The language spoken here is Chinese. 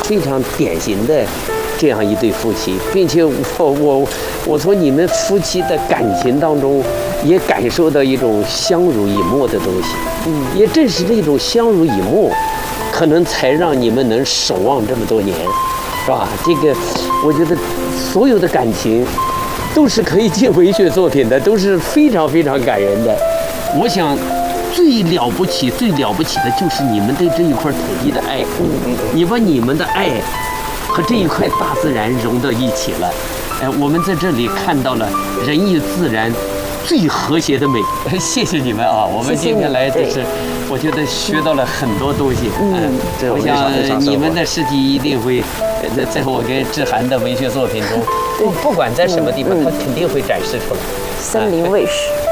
非常典型的这样一对夫妻，并且我从你们夫妻的感情当中也感受到一种相濡以沫的东西。也正是这种相濡以沫，可能才让你们能守望这么多年，是吧？这个我觉得所有的感情都是可以进文学作品的，都是非常非常感人的。我想最了不起的就是你们对这一块土地的爱。你把你们的爱和这一块大自然融到一起了。我们在这里看到了人与自然最和谐的美。谢谢你们啊！我们今天来就是我觉得学到了很多东西。我想你们的事迹一定会在我跟志涵的文学作品中，不管在什么地方，它肯定会展示出来。 森林卫士。